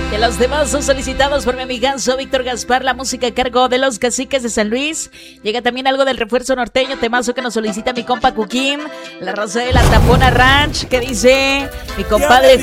De los demás son solicitados por mi amigazo Víctor Gaspar, la música a cargo de los Caciques de San Luis. Llega también algo del refuerzo norteño, temazo que nos solicita mi compa Cuquín, la raza de la Tapona Ranch, que dice mi compadre